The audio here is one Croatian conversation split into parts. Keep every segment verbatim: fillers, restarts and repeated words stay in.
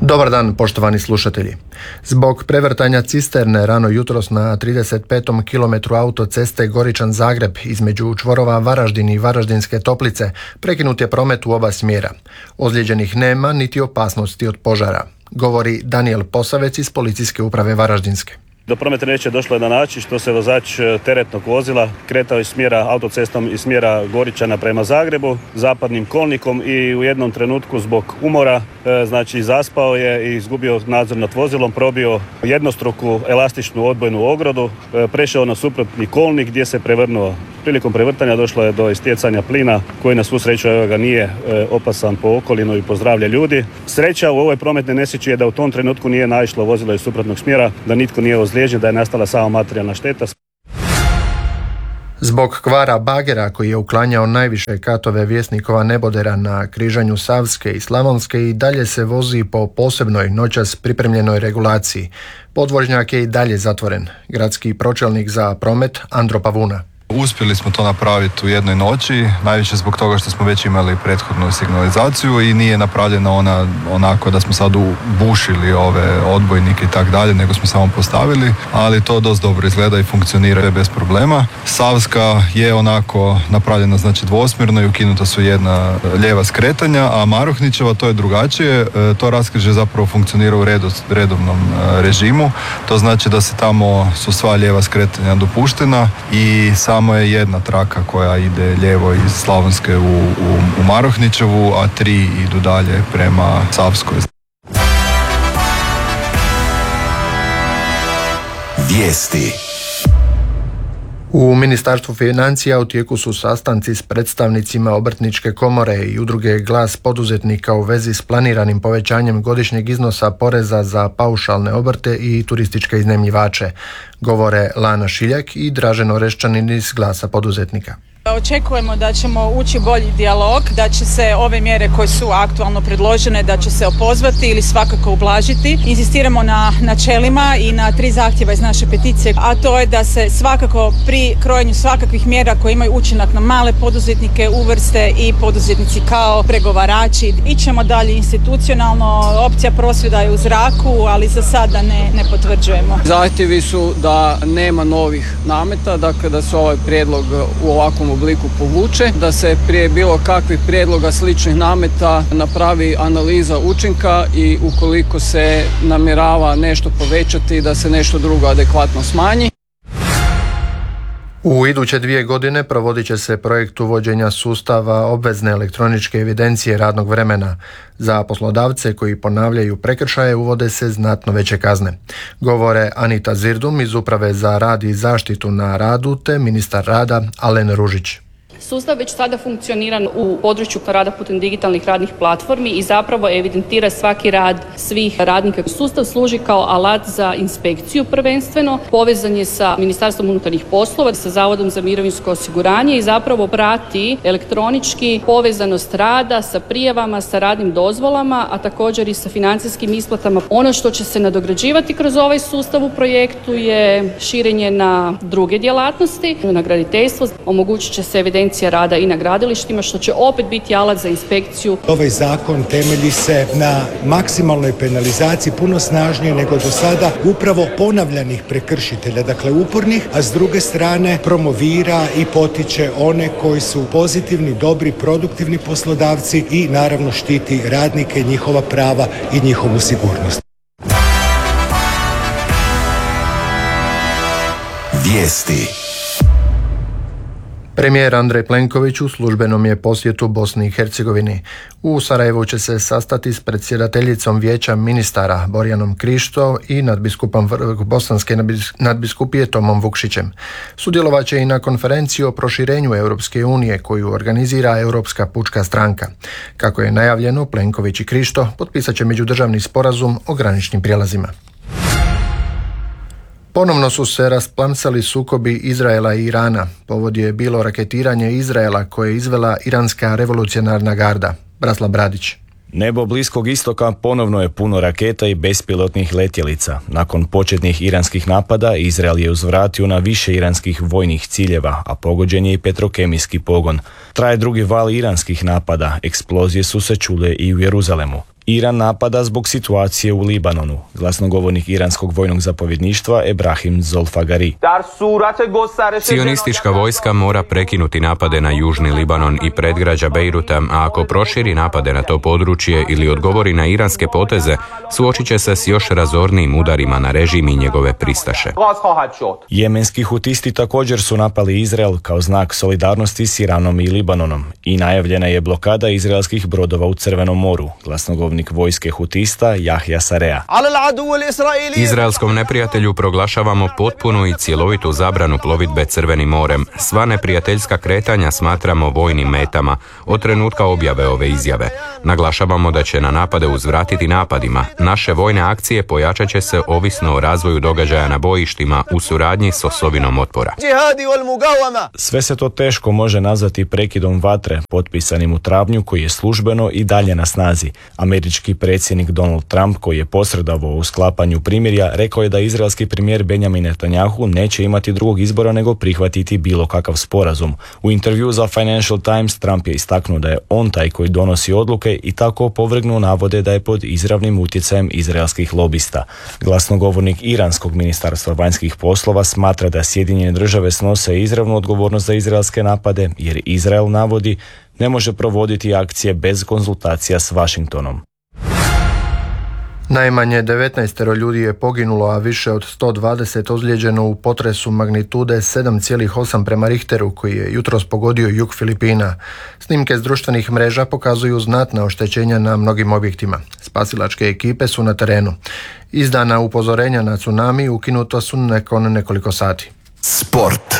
Dobar dan, poštovani slušatelji. Zbog prevrtanja cisterne rano jutros na trideset petom kilometru autoceste Goričan-Zagreb između čvorova Varaždin i Varaždinske Toplice prekinut je promet u oba smjera. Ozlijeđenih nema niti opasnosti od požara, govori Danijel Posavec iz Policijske uprave Varaždinske. Do prometne nesreće došlo je na način što se vozač teretnog vozila kretao iz smjera autocestom iz smjera Goričana prema Zagrebu zapadnim kolnikom i u jednom trenutku zbog umora znači zaspao je i izgubio nadzor nad vozilom, probio jednostruku elastičnu odbojnu ogradu, prešao na suprotni kolnik gdje se prevrnuo. Prilikom prevrtanja došlo je do istjecanja plina koji na svu sreću ga nije opasan po okolinu i po zdravlje ljudi. Sreća u ovoj prometnoj nesreći je da u tom trenutku nije naišlo vozilo iz suprotnog smjera, da nitko nije ozlijeđen, da je nastala samo materijalna šteta. Zbog kvara bagera koji je uklanjao najviše katove Vjesnikova nebodera na križanju Savske i Slavonske i dalje se vozi po posebnoj noćas pripremljenoj regulaciji. Podvožnjak je i dalje zatvoren. Gradski pročelnik za promet Andro Pavuna. Uspjeli smo to napraviti u jednoj noći, najviše zbog toga što smo već imali prethodnu signalizaciju i nije napravljena ona onako da smo sad bušili ove odbojnike i tak dalje, nego smo samo postavili, ali to dosta dobro izgleda i funkcionira bez problema. Savska je onako napravljena znači dvosmjerno i ukinuta su jedna lijeva skretanja, a Maruhnićeva to je drugačije, to raskrižje zapravo funkcionira u redu, redovnom režimu, to znači da se tamo su sva lijeva skretanja dopuštena i samo je jedna traka koja ide lijevo iz Slavonske u, u, u Maruhnićevu, a tri idu dalje prema Savskoj. Vijesti. U Ministarstvu financija u tijeku su sastanci s predstavnicima Obrtničke komore i udruge Glas poduzetnika u vezi s planiranim povećanjem godišnjeg iznosa poreza za paušalne obrte i turističke iznajmljivače, govore Lana Šiljak i Dražen Oreščanin iz Glasa poduzetnika. Očekujemo da ćemo ući bolji dijalog, da će se ove mjere koje su aktualno predložene, da će se opozvati ili svakako ublažiti. Inzistiramo na načelima i na tri zahtjeva iz naše peticije, a to je da se svakako pri krojenju svakakvih mjera koje imaju učinak na male poduzetnike uvrste i poduzetnici kao pregovarači. Ićemo dalje institucionalno, opcija prosvjeda je u zraku, ali za sada ne, ne potvrđujemo. Zahtjevi su da nema novih nameta, dakle da se ovaj prijedlog u ovakvom obliku povuče, da se prije bilo kakvih prijedloga sličnih nameta napravi analiza učinka i ukoliko se namjerava nešto povećati da se nešto drugo adekvatno smanji. U iduće dvije godine provodit će se projekt uvođenja sustava obvezne elektroničke evidencije radnog vremena. Za poslodavce koji ponavljaju prekršaje uvode se znatno veće kazne, govore Anita Zirdum iz Uprave za rad i zaštitu na radu te ministar rada Alen Ružić. Sustav već sada funkcionira u području rada putem digitalnih radnih platformi i zapravo evidentira svaki rad svih radnika. Sustav služi kao alat za inspekciju prvenstveno, povezan je sa Ministarstvom unutarnjih poslova, sa Zavodom za mirovinsko osiguranje i zapravo prati elektronički povezanost rada sa prijavama, sa radnim dozvolama, a također i sa financijskim isplatama. Ono što će se nadograđivati kroz ovaj sustav u projektu je širenje na druge djelatnosti, na graditeljstvo, omogućit će se evidencija rada i na gradilištima, što će opet biti alat za inspekciju. Ovaj zakon temelji se na maksimalnoj penalizaciji, puno snažnije nego do sada, upravo ponavljanih prekršitelja, dakle upornih, a s druge strane promovira i potiče one koji su pozitivni, dobri, produktivni poslodavci i naravno štiti radnike, njihova prava i njihovu sigurnost. Vijesti. Premijer Andrej Plenković u službenom je posjetu Bosni i Hercegovini. U Sarajevu će se sastati s predsjedateljicom Vijeća ministara Borjanom Krišto i nadbiskupom Bosanske nadbiskupije Tomom Vukšićem. Sudjelovat će i na konferenciji o proširenju Europske unije koju organizira Europska pučka stranka. Kako je najavljeno, Plenković i Krišto potpisat će međudržavni sporazum o graničnim prijelazima. Ponovno su se rasplamsali sukobi Izraela i Irana. Povod je bilo raketiranje Izraela koje je izvela iranska revolucionarna garda. Brasla Bradić. Nebo Bliskog istoka ponovno je puno raketa i bespilotnih letjelica. Nakon početnih iranskih napada, Izrael je uzvratio na više iranskih vojnih ciljeva, a pogođen je i petrokemijski pogon. Traje drugi val iranskih napada, eksplozije su se čule i u Jeruzalemu. Iran napada zbog situacije u Libanonu. Glasnogovornik iranskog vojnog zapovjedništva Ebrahim Zolfagari. Sionistička vojska mora prekinuti napade na južni Libanon i predgrađa Bejruta, a ako proširi napade na to područje ili odgovori na iranske poteze, suočit će se s još razornijim udarima na režim i njegove pristaše. Jemenski hutisti također su napali Izrael kao znak solidarnosti s Iranom i Libanonom i najavljena je blokada izraelskih brodova u Crvenom moru. Glasnogovornik vojske hutista Jahja Sarea. Izraelskom neprijatelju proglašavamo potpunu i cjelovitu zabranu plovidbe Crvenim morem. Sva neprijateljska kretanja smatramo vojnim metama od trenutka objave ove izjave. Naglašavamo da će na napade uzvratiti napadima. Naše vojne akcije pojačat će se ovisno o razvoju događaja na bojištima u suradnji s osobinom otpora. Sve se to teško može nazvati prekidom vatre, potpisanim u travnju, koji je službeno i dalje na snazi. Američki predsjednik Donald Trump, koji je posredovao u sklapanju primirja, rekao je da izraelski premijer Benjamin Netanyahu neće imati drugog izbora nego prihvatiti bilo kakav sporazum. U intervju za Financial Times Trump je istaknuo da je on taj koji donosi odluke i tako opovrgnuo navode da je pod izravnim utjecajem izraelskih lobista. Glasnogovornik iranskog ministarstva vanjskih poslova smatra da Sjedinjene države snose izravnu odgovornost za izraelske napade, jer Izrael, navodi, ne može provoditi akcije bez konzultacija s Washingtonom. Najmanje devetnaest ljudi je poginulo, a više od sto dvadeset ozlijeđeno u potresu magnitude sedam zarez osam prema Richteru, koji je jutros pogodio jug Filipina. Snimke s društvenih mreža pokazuju znatna oštećenja na mnogim objektima. Spasilačke ekipe su na terenu. Izdana upozorenja na tsunami ukinuta su nakon nekoliko sati. Sport.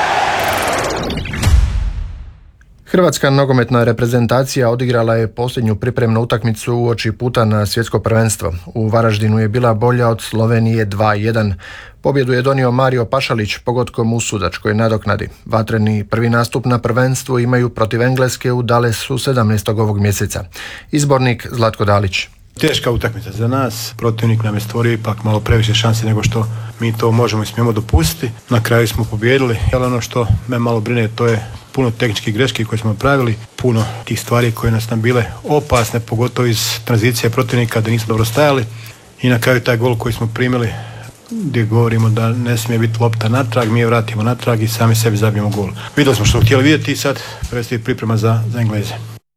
Hrvatska nogometna reprezentacija odigrala je posljednju pripremnu utakmicu uoči puta na svjetsko prvenstvo. U Varaždinu je bila bolja od Slovenije dva jedan. Pobjedu je donio Mario Pašalić pogotkom u sudačkoj nadoknadi. Vatreni prvi nastup na prvenstvu imaju protiv Engleske u Dallasu sedamnaestog ovog mjeseca. Izbornik Zlatko Dalić. Teška utakmica za nas, protivnik nam je stvorio ipak malo previše šanse nego što mi to možemo i smijemo dopustiti. Na kraju smo pobijedili, ali ono što me malo brine to je puno tehničkih greški koje smo pravili, puno tih stvari koje nas nam bile opasne, pogotovo iz tranzicije protivnika da nismo dobro stajali i na kraju taj gol koji smo primili gdje govorimo da ne smije biti lopta natrag, mi je vratimo natrag i sami sebi zabijemo gol. Vidjeli smo što htjeli vidjeti i sad predstoji priprema za, za Engleze.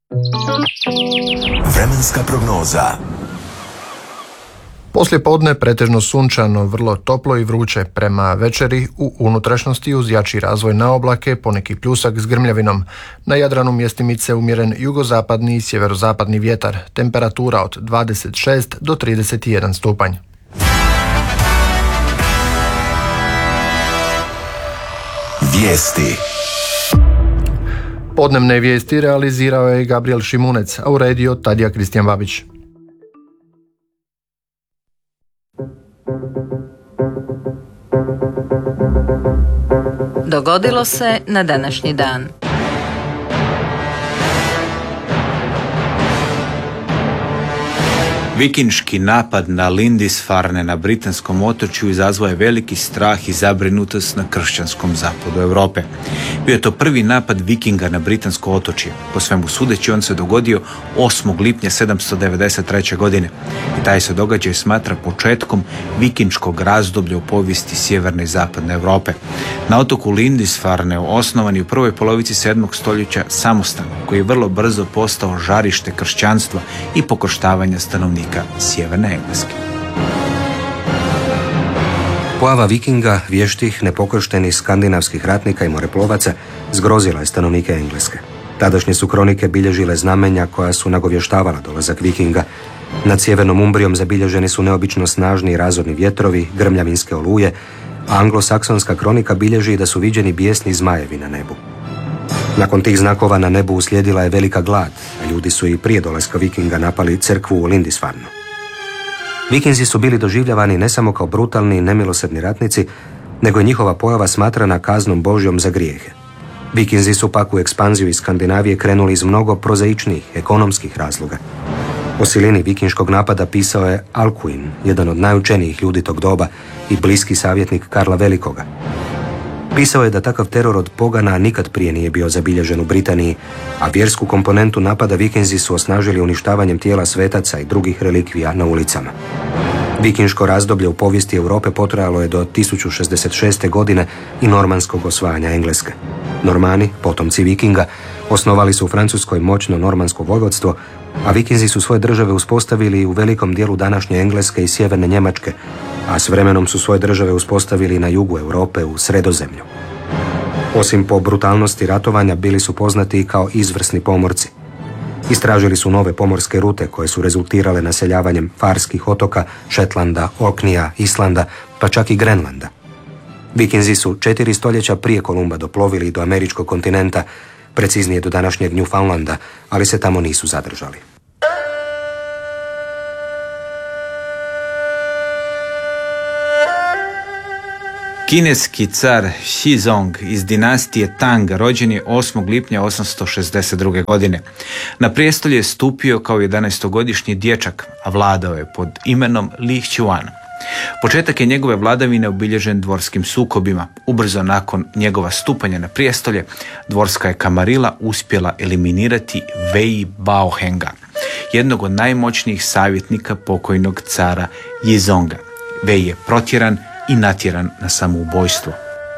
Vremenska prognoza. Poslije podne pretežno sunčano, vrlo toplo i vruće. Prema večeri u unutrašnjosti uz jači razvoj na oblake, poneki pljusak s grmljavinom. Na Jadranu mjestimice umjeren jugozapadni i sjeverozapadni vjetar. Temperatura od dvadeset šest do trideset jedan stupanj. Vijesti. Podnevne vijesti realizirao je Gabriel Šimunec, a uredio Tadija Kristijan Babić. Dogodilo se na današnji dan. Vikinški napad na Lindisfarne na britanskom otočju izazvao je veliki strah i zabrinutost na kršćanskom zapadu Europe. Bio je to prvi napad Vikinga na britansko otočje. Po svemu sudeći on se dogodio osmog lipnja sedamsto devedeset treće. godine. I taj se događaj smatra početkom vikinškog razdoblja u povijesti sjeverne i zapadne Europe. Na otoku Lindisfarne osnovan je u prvoj polovici sedmog stoljeća samostan koji je vrlo brzo postao žarište kršćanstva i pokoštavanja stanovnika sjeverne Engleske. Pojava Vikinga, vještih, nepokrštenih skandinavskih ratnika i moreplovaca zgrozila je stanovnike Engleske. Tadašnje su kronike bilježile znamenja koja su nagovještavala dolazak Vikinga. Nad sjevernom Umbrijom zabilježeni su neobično snažni i razorni vjetrovi, grmljavinske oluje, a anglosaksonska kronika bilježi da su viđeni bijesni zmajevi na nebu. Nakon tih znakova na nebu uslijedila je velika glad, a ljudi su i prije dolaska Vikinga napali crkvu u Lindisfarnu. Vikinzi su bili doživljavani ne samo kao brutalni i nemilosrdni ratnici, nego je njihova pojava smatrana kaznom Božjom za grijehe. Vikinzi su pak u ekspanziju iz Skandinavije krenuli iz mnogo prozaičnijih ekonomskih razloga. O silini vikinškog napada pisao je Alcuin, jedan od najučenijih ljudi tog doba i bliski savjetnik Karla Velikoga. Pisao je da takav teror od pogana nikad prije nije bio zabilježen u Britaniji, a vjersku komponentu napada Vikinzi su osnažili uništavanjem tijela svetaca i drugih relikvija na ulicama. Vikinško razdoblje u povijesti Europe potrajalo je do tisuću šezdeset šeste. godine i normanskog osvajanja Engleske. Normani, potomci Vikinga, osnovali su u Francuskoj moćno normansko vojvodstvo, a Vikinzi su svoje države uspostavili u velikom dijelu današnje Engleske i sjeverne Njemačke, a s vremenom su svoje države uspostavili na jugu Europe u Sredozemlju. Osim po brutalnosti ratovanja, bili su poznati i kao izvrsni pomorci. Istražili su nove pomorske rute koje su rezultirale naseljavanjem Farskih otoka, Šetlanda, Orknija, Islanda, pa čak i Grenlanda. Vikinzi su četiri stoljeća prije Kolumba doplovili do američkog kontinenta, preciznije do današnjeg Newfoundlanda, ali se tamo nisu zadržali. Kineski car Shizong iz dinastije Tang rođen je osmog lipnja osamsto šezdeset druge. godine. Na prijestolje je stupio kao jedanaestogodišnji dječak, a vladao je pod imenom Li Xuan. Početak je njegove vladavine obilježen dvorskim sukobima. Ubrzo nakon njegova stupanja na prijestolje, dvorska je kamarila uspjela eliminirati Wei Baohenga, jednog od najmoćnijih savjetnika pokojnog cara Yizonga. Wei je protjeran i natjeran na samoubojstvo.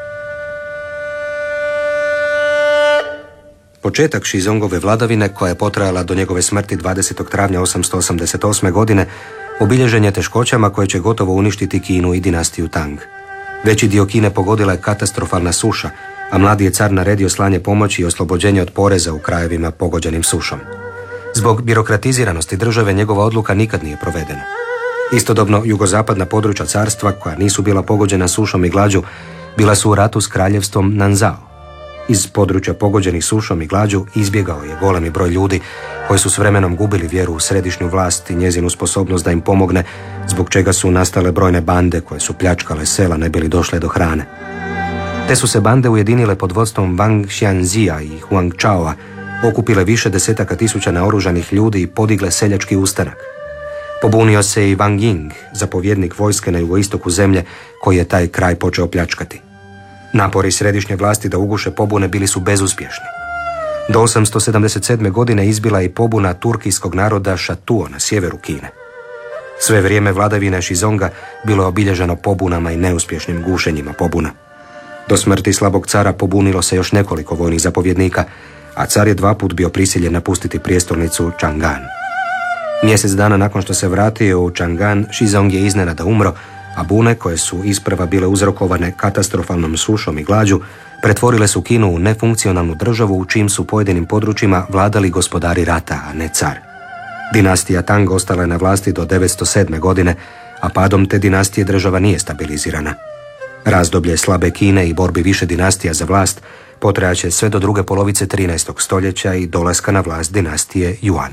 Početak Shizongove vladavine, koja je potrajala do njegove smrti dvadesetog travnja osamsto osamdeset osme. godine, obilježen je teškoćama koje će gotovo uništiti Kinu i dinastiju Tang. Veći dio Kine pogodila je katastrofalna suša, a mladi je car naredio slanje pomoći i oslobođenje od poreza u krajevima pogođenim sušom. Zbog birokratiziranosti države njegova odluka nikad nije provedena. Istodobno, jugozapadna područja carstva, koja nisu bila pogođena sušom i glađu, bila su u ratu s kraljevstvom Nanzao. Iz područja pogođenih sušom i glađu izbjegao je golemi broj ljudi koji su s vremenom gubili vjeru u središnju vlast i njezinu sposobnost da im pomogne, zbog čega su nastale brojne bande koje su pljačkale sela ne bili došle do hrane. Te su se bande ujedinile pod vodstvom Wang Xianzia i Huang Chaoa, okupile više desetaka tisuća naoružanih ljudi i podigle seljački ustanak. Pobunio se i Wang Ying, zapovjednik vojske na jugoistoku zemlje, koji je taj kraj počeo pljačkati. Napori središnje vlasti da uguše pobune bili su bezuspješni. Do osamsto sedamdeset sedme. godine izbila i pobuna turkijskog naroda Šatuo na sjeveru Kine. Sve vrijeme vladavine Shizonga bilo je obilježeno pobunama i neuspješnim gušenjima pobuna. Do smrti slabog cara pobunilo se još nekoliko vojnih zapovjednika, a car je dva put bio prisiljen napustiti prijestolnicu Chang'an. Mjesec dana nakon što se vratio u Chang'an, Shizong je iznenada umro, a bune, koje su isprva bile uzrokovane katastrofalnom sušom i glađu, pretvorile su Kinu u nefunkcionalnu državu u čijim su pojedinim područjima vladali gospodari rata, a ne car. Dinastija Tang ostala je na vlasti do devetsto sedme. godine, a padom te dinastije država nije stabilizirana. Razdoblje slabe Kine i borbi više dinastija za vlast potrajaće sve do druge polovice trinaestog. stoljeća i dolaska na vlast dinastije Yuan.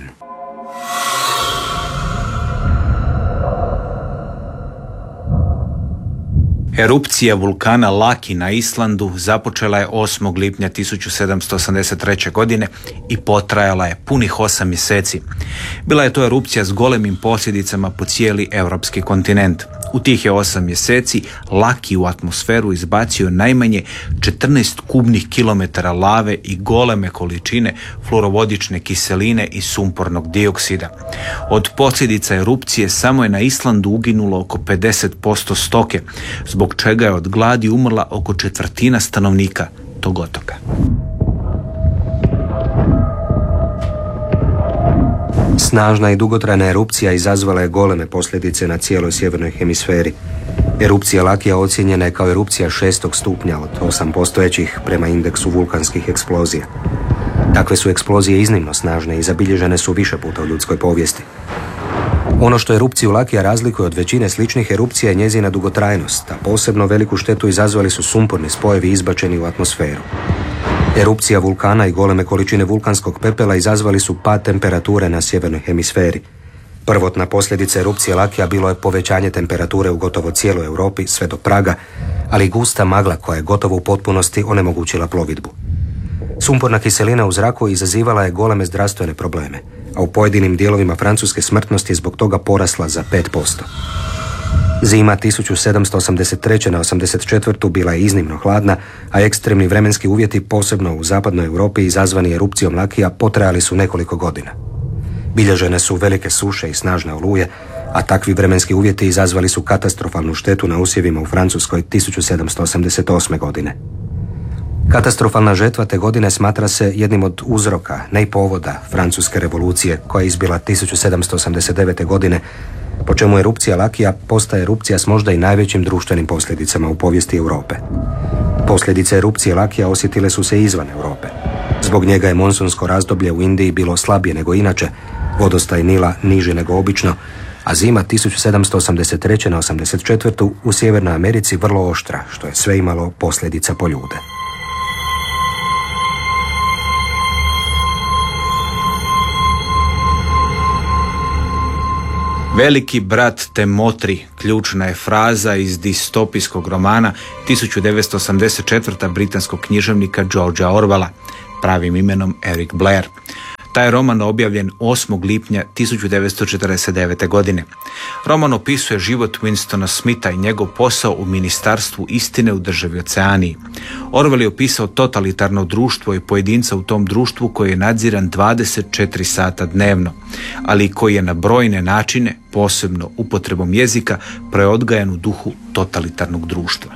Erupcija vulkana Laki na Islandu započela je osmog lipnja tisuću sedamsto osamdeset treće. godine i potrajala je punih osam mjeseci. Bila je to erupcija s golemim posljedicama po cijeli europski kontinent. U tih je osam mjeseci Laki u atmosferu izbacio najmanje četrnaest kubnih kilometara lave i goleme količine fluorovodične kiseline i sumpornog dioksida. Od posljedica erupcije samo je na Islandu uginulo oko pedeset posto stoke, zbog čega je od gladi umrla oko četvrtina stanovnika tog otoka. Snažna i dugotrajna erupcija izazvala je goleme posljedice na cijeloj sjevernoj hemisferi. Erupcija Lakija ocijenjena je kao erupcija šestog stupnja od osam postojećih prema indeksu vulkanskih eksplozija. Takve su eksplozije iznimno snažne i zabilježene su više puta u ljudskoj povijesti. Ono što erupciju Lakija razlikuje od većine sličnih erupcija je njezina dugotrajnost, a posebno veliku štetu izazvali su sumporni spojevi izbačeni u atmosferu. Erupcija vulkana i goleme količine vulkanskog pepela izazvali su pad temperature na sjevernoj hemisferi. Prvotna posljedica erupcije Lakija bilo je povećanje temperature u gotovo cijeloj Europi sve do Praga, ali gusta magla koja je gotovo u potpunosti onemogućila plovidbu. Sumporna kiselina u zraku izazivala je goleme zdravstvene probleme, a u pojedinim dijelovima Francuske smrtnost je zbog toga porasla za pet posto. Zima tisuću sedamsto osamdeset treće na osamdeset četvrtu bila je iznimno hladna, a ekstremni vremenski uvjeti, posebno u zapadnoj Europi izazvani erupcijom Lakija, potrajali su nekoliko godina. Bilježene su velike suše i snažne oluje, a takvi vremenski uvjeti izazvali su katastrofalnu štetu na usjevima u Francuskoj tisuću sedamsto osamdeset osme. godine. Katastrofalna žetva te godine smatra se jednim od uzroka, ne i povoda, Francuske revolucije koja je izbila tisuću sedamsto osamdeset devete. godine, po čemu erupcija Lakija postaje erupcija s možda i najvećim društvenim posljedicama u povijesti Europe. Posljedice erupcije Lakija osjetile su se izvan Europe. Zbog njega je monsunsko razdoblje u Indiji bilo slabije nego inače, vodostaj Nila niži nego obično, a zima tisuću sedamsto osamdeset treće na osamdeset četvrtu u Sjevernoj Americi vrlo oštra, što je sve imalo posljedica po ljude. Veliki brat te motri, ključna je fraza iz distopijskog romana tisuću devetsto osamdeset četvrte. britanskog književnika Georgea Orwella, pravim imenom Eric Blair. Taj roman objavljen osmog lipnja tisuću devetsto četrdeset devete. godine. Roman opisuje život Winstona Smitha i njegov posao u Ministarstvu istine u državi Oceaniji. Orwell je opisao totalitarno društvo i pojedinca u tom društvu koji je nadziran dvadeset četiri sata dnevno, ali koji je na brojne načine, posebno upotrebom jezika, preodgajan u duhu totalitarnog društva.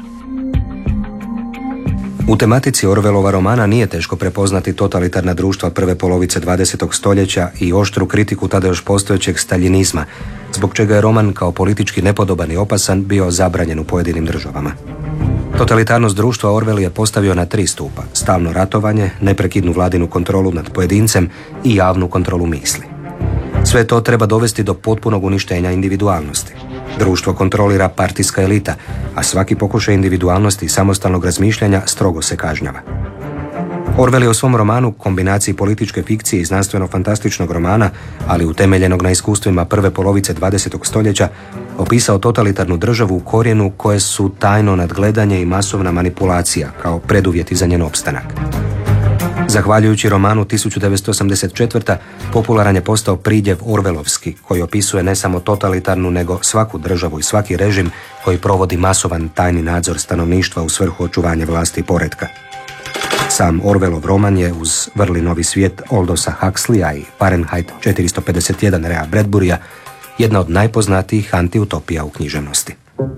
U tematici Orwellova romana nije teško prepoznati totalitarna društva prve polovice dvadesetog stoljeća i oštru kritiku tada još postojećeg staljinizma, zbog čega je roman kao politički nepodoban i opasan bio zabranjen u pojedinim državama. Totalitarnost društva Orwell je postavio na tri stupa: stalno ratovanje, neprekidnu vladinu kontrolu nad pojedincem i javnu kontrolu misli. Sve to treba dovesti do potpunog uništenja individualnosti. Društvo kontrolira partijska elita, a svaki pokušaj individualnosti i samostalnog razmišljanja strogo se kažnjava. Orwell je u svom romanu, kombinaciji političke fikcije i znanstveno-fantastičnog romana, ali utemeljenog na iskustvima prve polovice dvadesetog stoljeća, opisao totalitarnu državu u korijenu koje su tajno nadgledanje i masovna manipulacija kao preduvjeti za njen opstanak. Zahvaljujući romanu tisuću devetsto osamdeset četvrte. popularan je postao pridjev Orwellovski, koji opisuje ne samo totalitarnu, nego svaku državu i svaki režim koji provodi masovan tajni nadzor stanovništva u svrhu očuvanja vlasti i poretka. Sam Orwellov roman je uz Vrli novi svijet Aldosa Huxleya i Fahrenheit četiristo pedeset jedan Raya Bradburya jedna od najpoznatijih antiutopija u književnosti.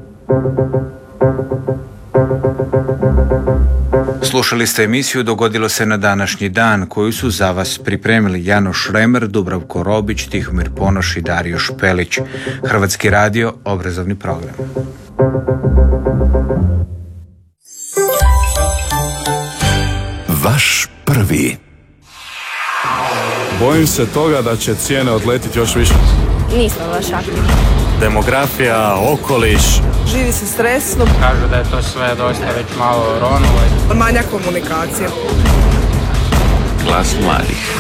Slušali ste emisiju Dogodilo se na današnji dan, koju su za vas pripremili Janoš Šremer, Dubravko Robić, Tihomir Ponoš i Dario Špelić. Hrvatski radio, obrazovni program. Vaš prvi. Bojim se toga da će cijene odletiti još više. Nismo baš aktivni. Demografija, okoliš. Živi se stresno. Kažu da je to sve dosta već malo ronulo. Manja komunikacija. Glas mladih.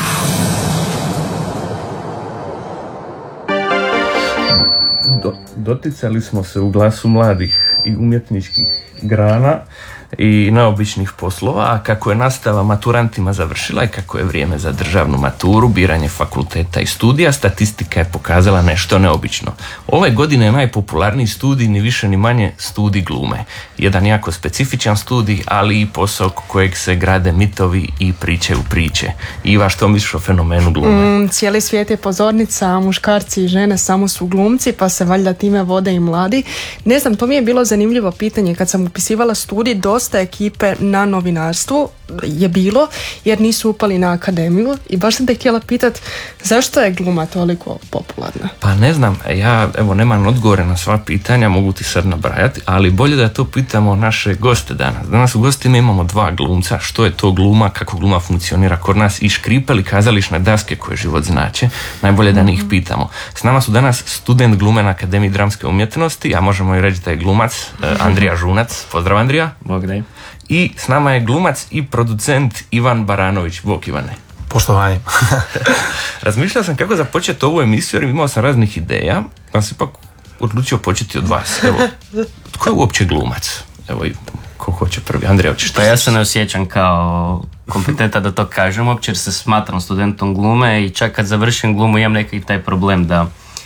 Do, doticali smo se u Glasu mladih i umjetničkih grana i neobičnih poslova, a kako je nastava maturantima završila i kako je vrijeme za državnu maturu, biranje fakulteta i studija, statistika je pokazala nešto neobično. Ove godine je najpopularniji studij ni više ni manje studij glume. Jedan jako specifičan studij, ali i posao kojeg se grade mitovi i priče u priče. Iva, što misliš o fenomenu glume? Mm, cijeli svijet je pozornica, a muškarci i žene samo su glumci, pa se valjda time vode i mladi. Ne znam, to mi je bilo zanimljivo pitanje. Kad sam upisivala studij, dosta ekipe na novinarstvu je bilo, jer nisu upali na akademiju, i baš sam te htjela pitat zašto je gluma toliko popularna? Pa ne znam, ja evo nemam odgovore na sva pitanja, mogu ti sad nabrajati, ali bolje da to pitamo naše goste danas. Danas u gostima imamo dva glumca, što je to gluma, kako gluma funkcionira kod nas, i škripeli kazališne daske koje život znače, najbolje da njih pitamo. S nama su danas student glume na Akademiji dramske umjetnosti, a možemo i reći da je glumac, Andrija Žunac. Pozdrav, Andrija. Bog daj. I s nama je glumac i producent Ivan Baranović. Bog, Ivane. Poštovanje. Razmišljao sam kako započeti ovu emisiju, jer imao sam raznih ideja, pa sam ipak odlučio početi od vas. Evo, tko je uopće glumac? Evo, ko hoće prvi? Andrija, hoćeš? Pa ja se ne osjećam kao kompetenta da to kažem uopće, jer se smatram studentom glume i čak kad završim glumu imam neki taj problem da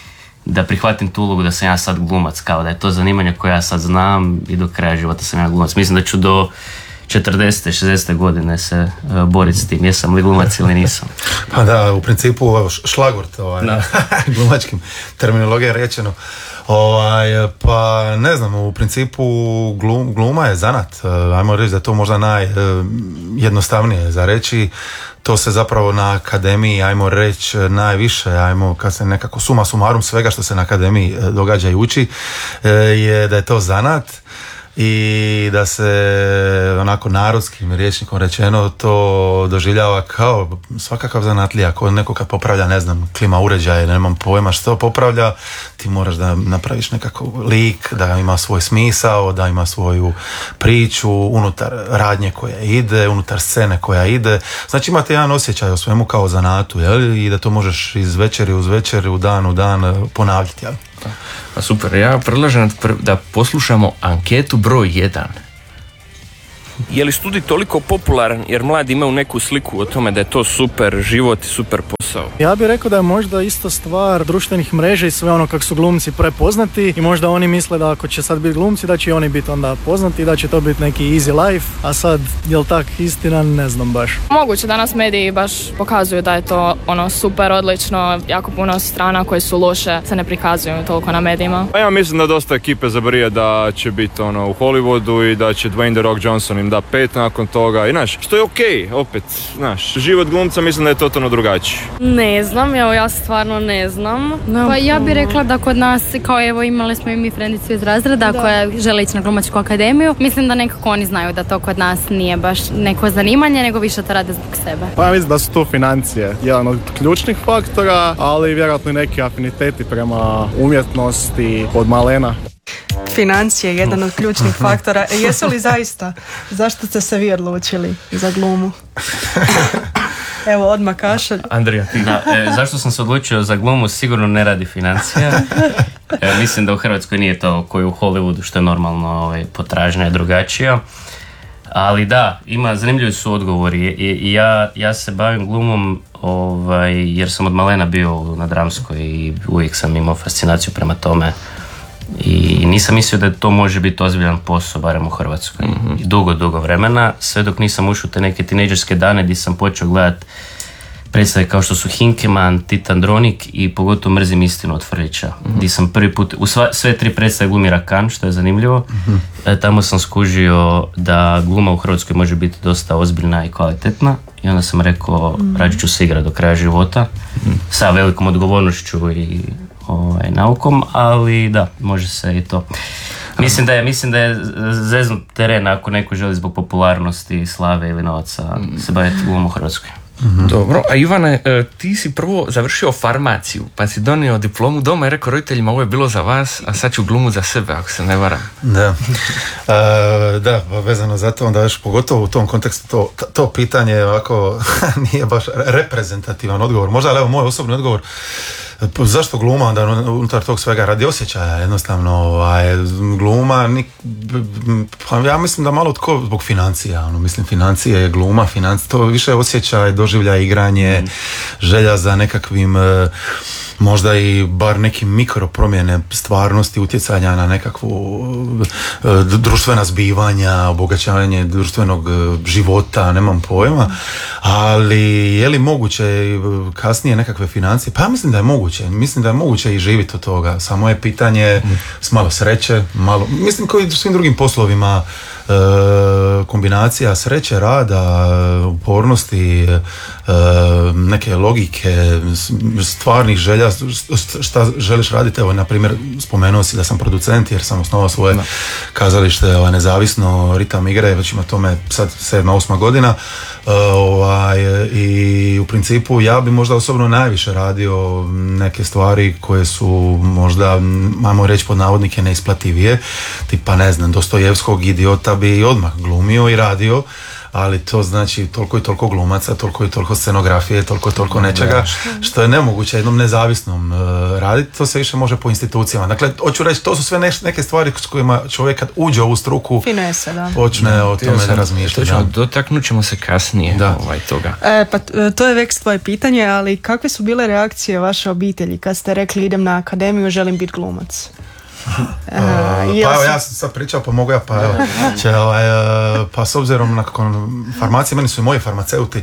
da prihvatim tu ulogu da sam ja sad glumac, kao da je to zanimanje koje ja sad znam i do kraja života sam ja glumac. Mislim da ću do četrdesete, šezdesete godine se uh, boriti s tim, jesam li glumac ili nisam. Pa da, u principu šlagvort, ovaj, glumačkim terminologija rečeno. Ovaj, pa ne znam, u principu glum, gluma je zanat. Ajmo reći da je to možda najjednostavnije za reći. To se zapravo na akademiji, ajmo reći, najviše, ajmo kad se nekako suma sumarum svega što se na akademiji događa i uči, je da je to zanat i da se onako narodskim rječnikom rečeno to doživljava kao svakakav zanatlija, ako neko kad popravlja, ne znam, klima uređaje, nemam pojma što popravlja, ti moraš da napraviš nekakav lik, da ima svoj smisao, da ima svoju priču unutar radnje koja ide, unutar scene koja ide, znači imate jedan osjećaj o svemu kao zanatu, jel? I da to možeš iz večeri uz večeri, u dan u dan ponavljati, jel? Pa super, ja predlažem da poslušamo anketu broj jedan. Je li studij toliko popularan jer mladi imaju neku sliku o tome da je to super život i super posao? Ja bih rekao da je možda isto stvar društvenih mreža i sve ono kako su glumci prepoznati i možda oni misle da ako će sad biti glumci da će i oni biti onda poznati i da će to biti neki easy life, a sad je li tak istina, ne znam baš. Moguće danas mediji baš pokazuju da je to ono super, odlično, jako puno strana koje su loše se ne prikazuju toliko na medijima. Ja mislim da dosta ekipe zabrije da će biti ono u Hollywoodu i da će Dwayne The Rock Johnson im da pet nakon toga i znaš, što je okej, okay, opet, znaš, život glumca mislim da je totalno drugačiji. Ne znam, evo ja stvarno ne znam. No, pa ja bih rekla da kod nas, kao evo imali smo i mi frendicu iz razreda da. koja žele ići na glumačku akademiju. Mislim da nekako oni znaju da to kod nas nije baš neko zanimanje, nego više to rade zbog sebe. Pa ja mislim da su to financije, jedan od ključnih faktora, ali vjerojatno i neki afiniteti prema umjetnosti od malena. Financije je jedan od ključnih faktora. E, jesu li zaista? Zašto ste se vi odlučili za glumu? Evo, odmah Kašalj. Andrija, ti. Da, e, zašto sam se odlučio za glumu? Sigurno ne radi financija. E, mislim da u Hrvatskoj nije to koji u Hollywoodu, što je normalno, ovaj, potražnja je drugačija. Ali da, ima, zanimljivi su odgovori. I, i ja, ja se bavim glumom ovaj, jer sam od malena bio na dramskoj i uvijek sam imao fascinaciju prema tome. I nisam mislio da to može biti ozbiljan posao, barem u Hrvatskoj. Mm-hmm. Dugo, dugo vremena, sve dok nisam ušao te neke tinejdžerske dane gdje sam počeo gledat predstave kao što su Hinkeman, Titan Dronik i pogotovo Mrzim istinu od Frljića. Mm-hmm. Gdje sam prvi put, u sva, sve tri predstave glumi Rakan, što je zanimljivo. Mm-hmm. E, tamo sam skužio da gluma u Hrvatskoj može biti dosta ozbiljna i kvalitetna. I onda sam rekao, mm-hmm. rađe ću se igrati do kraja života, mm-hmm. sa velikom odgovornošću i ovaj, naukom, ali da, može se i to. Mislim da je, mislim da je zeznut teren ako neko želi zbog popularnosti, slave ili novaca se baviti glumom u Hrvatskoj. Mm-hmm. Dobro, a Ivane, ti si prvo završio farmaciju, pa si donio diplomu doma i rekao roditeljima ovo je bilo za vas, a sad ću glumu za sebe, ako se ne varam. Da, uh, da, vezano za to, onda još pogotovo u tom kontekstu to, to pitanje ovako nije baš reprezentativan odgovor, možda ali evo moj osobni odgovor. Zašto gluma onda unutar tog svega? Radi osjećaja, jednostavno ovaj, gluma nik, pa ja mislim da malo tko zbog financija, ono, mislim financije je gluma, financije, to više osjećaj, doživlja, igranje, mm. želja za nekakvim možda i bar nekim mikro promjene stvarnosti, utjecanja na nekakvu društvena zbivanja, obogaćavanje društvenog života, nemam pojma, ali je li moguće kasnije nekakve financije? Pa ja mislim da je moguće, mislim da je moguće i živjeti od toga, samo je pitanje mm. s malo sreće, malo, mislim kao i svim drugim poslovima, kombinacija sreće, rada, upornosti, neke logike, stvarnih želja, šta želiš raditi. Evo, na primjer, spomenuo si da sam producent jer sam osnovao svoje kazalište ovaj, nezavisno, Ritam igre, već ima tome sad sedma, osma godina. Ovaj, i u principu ja bi možda osobno najviše radio neke stvari koje su možda, ajmo reći pod navodnike, neisplativije, tipa ne znam, Dostojevskog Idiota bi odmah glumio i radio, ali to znači toliko i toliko glumaca, toliko i toliko scenografije, toliko i toliko nečega, što je nemoguće jednom nezavisnom uh, raditi, to se više može po institucijama. Dakle, hoću reći, to su sve neš, neke stvari s kojima čovjek kad uđe u ovu struku Finese, da. počne da, o tome da razmišljati. Točno, dotaknut ćemo se kasnije da. Ovaj, toga. E, pa to je već tvoje pitanje, ali kakve su bile reakcije vaše obitelji kad ste rekli idem na akademiju, želim biti glumac? Uh, pa evo, ja sam sad pričao, pa mogu ja, pa evo, će, ovaj, pa s obzirom na farmacije, meni su i moji farmaceuti,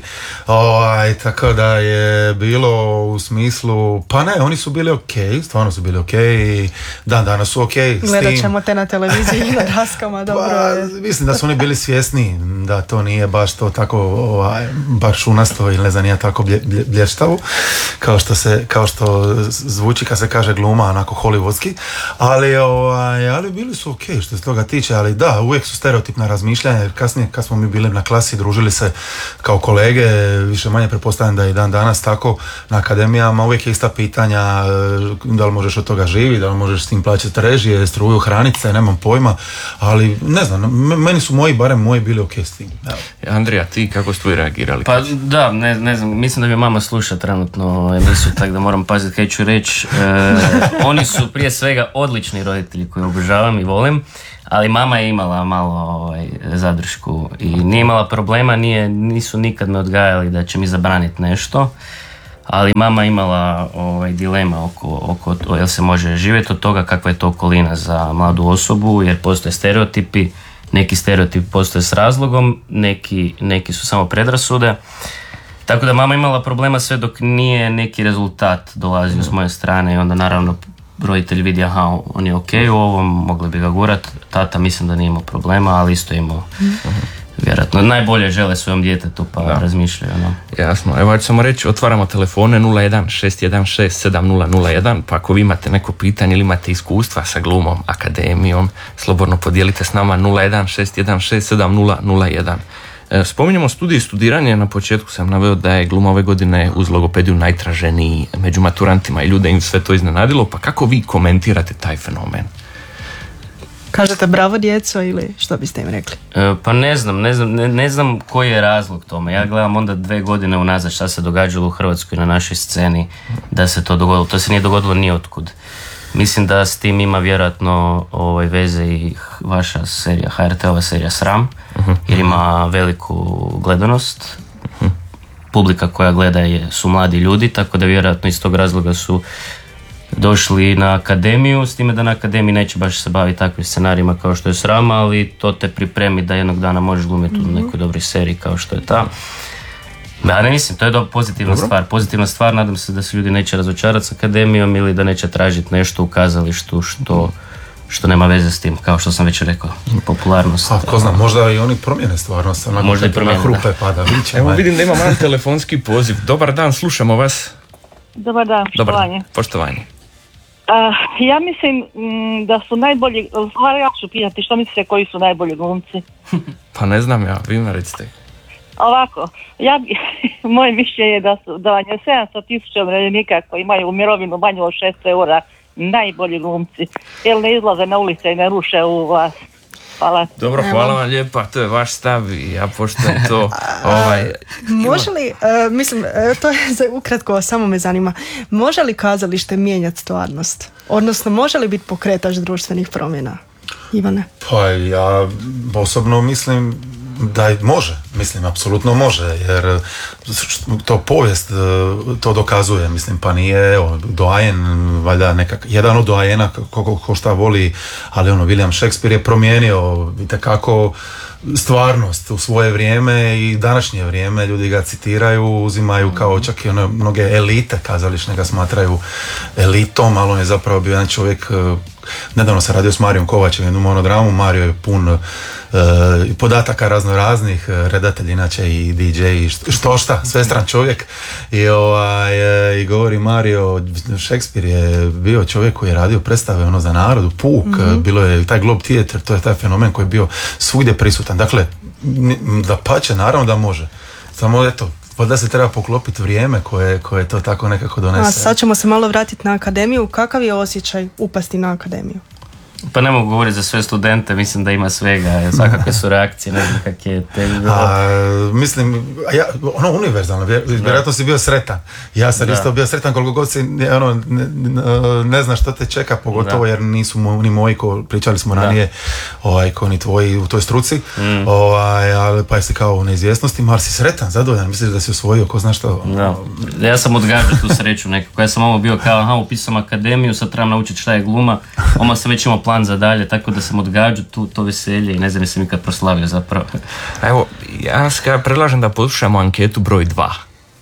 ovaj, tako da je bilo u smislu, pa ne, oni su bili ok, stvarno su bili ok, i dan danas su ok. Gledat ćemo te na televiziji i na daskama, dobro je. Pa, mislim da su oni bili svjesni da to nije baš to tako, ovaj, baš šunasto ili ne znam, nije tako blje, blje, blještavo, kao što se, kao što zvuči kad se kaže gluma, onako hollywoodski, ali Ovaj, ali bili su ok što se toga tiče, ali da, uvijek su stereotipna razmišljanja, jer kasnije kad smo mi bili na klasi, družili se kao kolege, više manje pretpostavljam da i dan danas tako na akademijama, uvijek je ista pitanja, da li možeš od toga živjeti, da li možeš s tim plaćati režije, struju, hraniti se, nemam pojma, ali ne znam, meni su moji, barem moji bili ok s tim. Evo. Andrija, ti kako ste reagirali? Pa da, ne, ne znam, mislim da mi mama sluša trenutno emisiju, tako da moram paziti kaj ću reći. E, oni su prije svega odlični roditelji koje obožavam i volim, ali mama je imala malo ovaj, zadršku i nije imala problema, nije, nisu nikad me odgajali da će mi zabraniti nešto, ali mama je imala ovaj, dilema oko, oko jel se može živjeti od toga, kakva je to okolina za mladu osobu, jer postoje stereotipi, neki stereotipi postoje s razlogom, neki, neki su samo predrasude. Tako da mama imala problema sve dok nije neki rezultat dolazio s moje strane i onda naravno roditelj vidi, aha, on je ok u ovom, mogli bi ga gurat. Tata mislim da nije imao problema, ali isto imao uh-huh. vjerojatno. Najbolje žele svojom djetetu pa da. Razmišljaju. No. Jasno, evo ću samo reći, otvaramo telefone nula jedan šest jedan šest sedam nula nula jedan, pa ako vi imate neko pitanje ili imate iskustva sa glumom, akademijom, slobodno podijelite s nama nula jedan šest jedan šest sedam nula nula jedan. Spominjemo studij i studiranje, na početku sam naveo da je gluma ove godine uz logopediju najtraženiji među maturantima i ljude im sve to iznenadilo, pa kako vi komentirate taj fenomen? Kažete bravo djeco ili što biste im rekli? E, pa ne znam, ne znam, ne, ne znam koji je razlog tome. Ja gledam onda dve godine unazad šta se događalo u Hrvatskoj na našoj sceni da se to dogodilo. To se nije dogodilo ni otkud. Mislim da s tim ima vjerojatno ovaj, veze i vaša serija, H R T-ova serija Sram, uh-huh. jer ima veliku gledanost. Uh-huh. Publika koja gleda je, su mladi ljudi, tako da vjerojatno iz tog razloga su došli na akademiju, s time da na akademiji neće baš se baviti takvim scenarijima kao što je Sram, ali to te pripremi da jednog dana možeš glumiti uh-huh. u nekoj dobroj seriji kao što je ta. Ja ne mislim, to je do, pozitivna Dobro. stvar. Pozitivna stvar, nadam se da se ljudi neće razočarati s akademijom ili da neće tražiti nešto u kazalištu što, što nema veze s tim, kao što sam već rekao, popularnost. A ko zna, možda i oni promijene stvarnost, onako možda i promijene, hrupe da. Pada. Viće, Evo vidim da ima jedan telefonski poziv. Dobar dan, slušamo vas. Dobar dan, Dobar poštovanje. Dan. Poštovanje. Uh, ja mislim m, da su najbolji, stvar ja ću pitati što mislite koji su najbolji glumci? Pa ne znam ja, vi me recite. Ovako, ja bi, moje mišljenje je da su da vam je sedamsto tisuća umirovljenika koji imaju mirovinu manju od šest eura najbolji glumci, jer ne izlaze na ulice i ne ruše u vas. Hvala. Dobro, hvala vam lijepa, to je vaš stav i ja poštujem to. ovaj, može li, uh, mislim, uh, to je za ukratko, samo me zanima, može li kazalište mijenjati stvarnost? Odnosno, može li biti pokretač društvenih promjena? Ivane? Pa ja osobno mislim da može, mislim, apsolutno može, jer to povijest to dokazuje, mislim, pa nije, evo, doajen, valjda nekak, jedan od doajena ko, ko šta voli, ali ono, William Shakespeare je promijenio itekako stvarnost u svoje vrijeme i današnje vrijeme, ljudi ga citiraju, uzimaju kao čak i one mnoge elite kazališne ga smatraju elitom, ali on je zapravo bio jedan čovjek, nedavno se radio s Marijom Kovačem, jednu monodramu, Mario je pun uh, podataka razno raznih, redatelj inače i D J i što šta, svestran čovjek i, ovaj, i govori Mario, Shakespeare je bio čovjek koji je radio predstave ono za narodu, puk, mm-hmm. bilo je taj Globe Theater, to je taj fenomen koji je bio svugdje prisutan, dakle da pače, naravno da može, samo eto, da se treba poklopiti vrijeme koje, koje to tako nekako donese. A sad ćemo se malo vratiti na akademiju. Kakav je osjećaj upasti na akademiju? Pa ne mogu govoriti za sve studente, mislim da ima svega, svakakve su reakcije, ne znam kak je te... A, mislim, ja, ono univerzalno, vjerojatno si bio sretan. Ja sam da. isto bio sretan koliko god si, ono, ne, ne znaš što te čeka, pogotovo da. jer nisu mo, ni moji, ko pričali smo da. ranije, ovaj, ko ni tvoji u toj struci, mm. ovaj, ali pa jesi kao u neizvjesnosti, ali si sretan, zadovoljan, misliš da si osvojio, ko zna što. Da. Ja sam odgađao tu sreću nekako, ja sam ovo bio kao, aha, upisao sam akademiju, sad trebam naučiti šta je gluma, oma sam već imao plan za dalje, tako da sam odgađao tu, to veselje i ne znam, nisam nikad proslavio zapravo. Evo, ja predlažem da poslušamo anketu broj dva.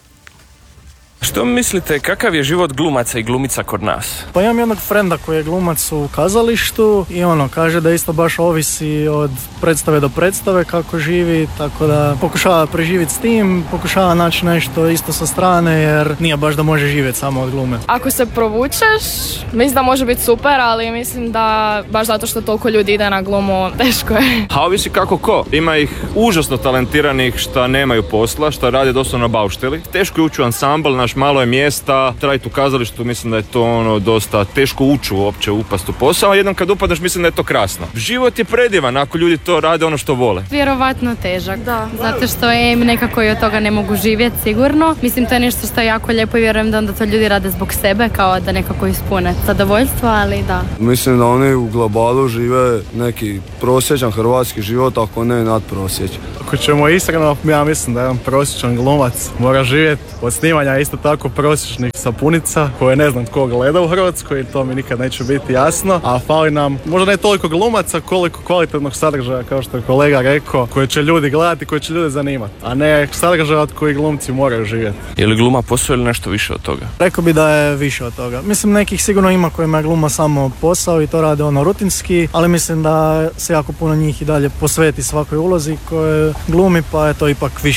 Što mislite, kakav je život glumaca i glumica kod nas? Pa imam jednog frenda koji je glumac u kazalištu i ono, kaže da isto baš ovisi od predstave do predstave kako živi, tako da pokušava preživjeti s tim, pokušava naći nešto isto sa strane jer nije baš da može živjeti samo od glume. Ako se provučeš, mislim da može biti super, ali mislim da baš zato što toliko ljudi ide na glumu, teško je. A ovisi kako ko. Ima ih užasno talentiranih šta nemaju posla, šta rade doslovno na baušteli. Teško je ući u ansambl, naš malo je mjesta, raditi u kazalištu, mislim da je to ono dosta teško ući uopće upast u posao, a jednom kad upadneš mislim da je to krasno. Život je predivan ako ljudi to rade ono što vole. Vjerovatno težak, da. Zato što je nekako i od toga ne mogu živjeti sigurno. Mislim to je nešto što je jako lijepo i vjerujem da onda to ljudi rade zbog sebe kao da nekako ispune zadovoljstvo, ali da. Mislim da oni u globalu žive neki prosječan hrvatski život, ako ne nadprosječan. Ako ćemo iskreno, ja mislim da jedan prosječan glumac mora živjeti od snimanja isto tako prosječnih sapunica koje ne znam tko gleda u Hrvatskoj i to mi nikad neće biti jasno, a fali nam možda ne toliko glumaca koliko kvalitetnog sadržaja kao što je kolega rekao, koje će ljudi gledati, koje će ljude zanimati, a ne sadržaja od koji glumci moraju živjeti. Je li gluma posao ili nešto više od toga? Rekao bi da je više od toga. Mislim nekih sigurno ima kojima je gluma samo posao i to rade ono rutinski, ali mislim da se jako puno njih i dalje posveti svakoj ulozi koje glumi, pa je to ipak više